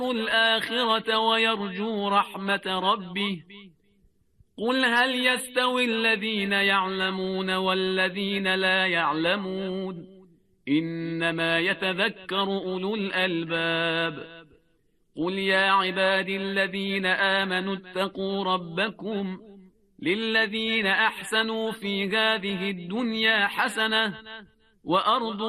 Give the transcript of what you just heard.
الآخرة ويرجو رحمة ربه قل هل يستوي الذين يعلمون والذين لا يعلمون إنما يتذكر أولو الألباب قل يا عبادي الذين آمنوا اتقوا ربكم للذين أحسنوا في هذه الدنيا حسنة وأرض